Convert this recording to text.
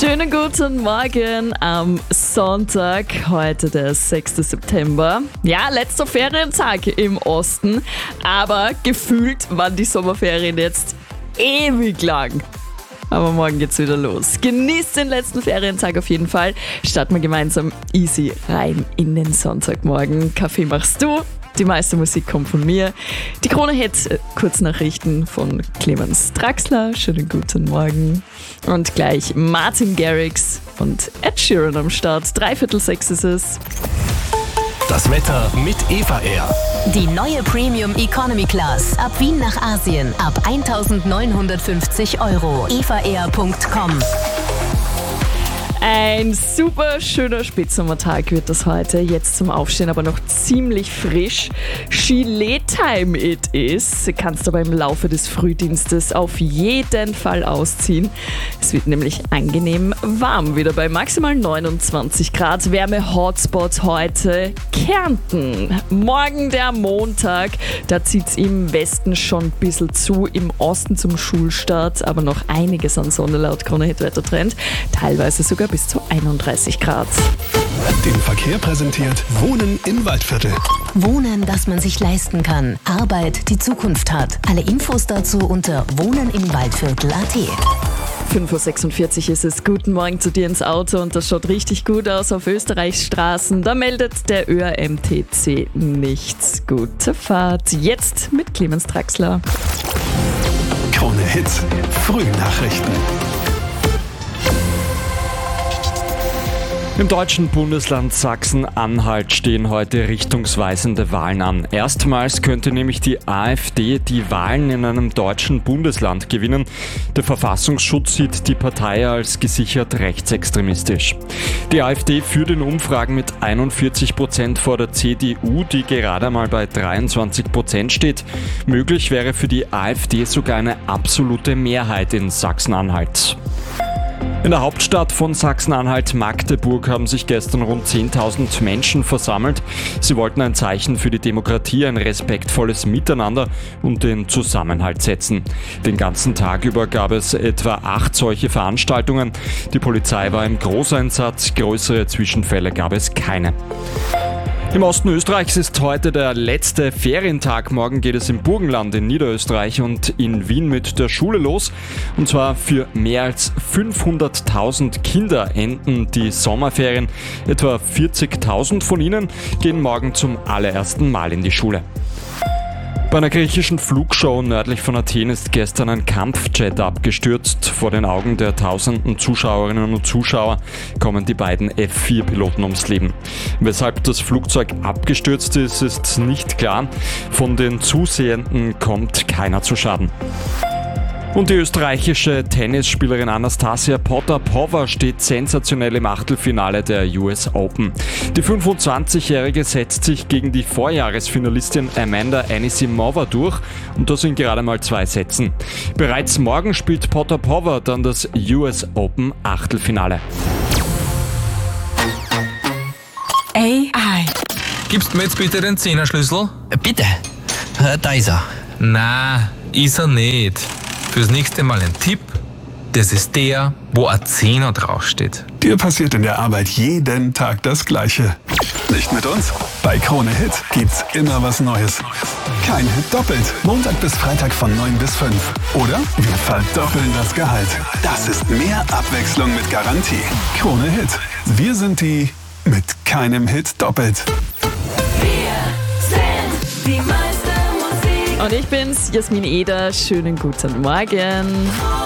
Schönen guten Morgen am Sonntag, heute der 6. September. Ja, letzter Ferientag im Osten, aber gefühlt waren die Sommerferien jetzt ewig lang. Aber morgen geht's wieder los. Genießt den letzten Ferientag auf jeden Fall. Starten wir gemeinsam easy rein in den Sonntagmorgen. Kaffee machst du. Die meiste Musik kommt von mir. Die Krone-Hits, Kurznachrichten von Clemens Draxler. Schönen guten Morgen. Und gleich Martin Garrix und Ed Sheeran am Start. 5:45 ist es. Das Wetter mit Eva Air. Die neue Premium Economy Class. Ab Wien nach Asien. Ab 1.950 €. evaair.com. Ein super schöner Spätsommertag wird das heute. Jetzt zum Aufstehen aber noch ziemlich frisch. Gilet-Time it is. Kannst aber im Laufe des Frühdienstes auf jeden Fall ausziehen. Es wird nämlich angenehm warm. Wieder bei maximal 29 Grad. Wärme-Hotspot heute Kärnten. Morgen der Montag. Da zieht es im Westen schon ein bisschen zu. Im Osten zum Schulstart. Aber noch einiges an Sonne laut Krone-Hit-Wettertrend. Teilweise sogar bis zu 31 Grad. Den Verkehr präsentiert Wohnen im Waldviertel. Wohnen, das man sich leisten kann. Arbeit, die Zukunft hat. Alle Infos dazu unter wohnenimwaldviertel.at. 5:46 ist es. Guten Morgen zu dir ins Auto und das schaut richtig gut aus auf Österreichs Straßen. Da meldet der ÖRMTC nichts. Gute Fahrt. Jetzt mit Clemens Draxler. Krone Hits, Frühnachrichten. Im deutschen Bundesland Sachsen-Anhalt stehen heute richtungsweisende Wahlen an. Erstmals könnte nämlich die AfD die Wahlen in einem deutschen Bundesland gewinnen. Der Verfassungsschutz sieht die Partei als gesichert rechtsextremistisch. Die AfD führt in Umfragen mit 41% vor der CDU, die gerade mal bei 23% steht. Möglich wäre für die AfD sogar eine absolute Mehrheit in Sachsen-Anhalt. In der Hauptstadt von Sachsen-Anhalt, Magdeburg, haben sich gestern rund 10.000 Menschen versammelt. Sie wollten ein Zeichen für die Demokratie, ein respektvolles Miteinander und den Zusammenhalt setzen. Den ganzen Tag über gab es etwa 8 solche Veranstaltungen. Die Polizei war im Großeinsatz, größere Zwischenfälle gab es keine. Im Osten Österreichs ist heute der letzte Ferientag. Morgen geht es im Burgenland in Niederösterreich und in Wien mit der Schule los. Und zwar für mehr als 500.000 Kinder enden die Sommerferien. Etwa 40.000 von ihnen gehen morgen zum allerersten Mal in die Schule. Bei einer griechischen Flugshow nördlich von Athen ist gestern ein Kampfjet abgestürzt. Vor den Augen der tausenden Zuschauerinnen und Zuschauer kommen die beiden F-4-Piloten ums Leben. Weshalb das Flugzeug abgestürzt ist, ist nicht klar. Von den Zusehenden kommt keiner zu Schaden. Und die österreichische Tennisspielerin Anastasia Potapova steht sensationell im Achtelfinale der US Open. Die 25-Jährige setzt sich gegen die Vorjahresfinalistin Amanda Anisimova durch und das in gerade mal 2 Sätzen. Bereits morgen spielt Potapova dann das US Open Achtelfinale. AI. Gibst mir jetzt bitte den Zehnerschlüssel? Bitte, da ist er. Na, ist er nicht. Fürs nächste Mal ein Tipp. Das ist der, wo ein Zehner draufsteht. Dir passiert in der Arbeit jeden Tag das Gleiche. Nicht mit uns? Bei Krone Hit gibt's immer was Neues. Kein Hit doppelt. Montag bis Freitag von 9 bis 5. Oder wir verdoppeln das Gehalt. Das ist mehr Abwechslung mit Garantie. Krone Hit. Wir sind die mit keinem Hit doppelt. Und ich bin's, Jasmin Eder. Schönen guten Morgen.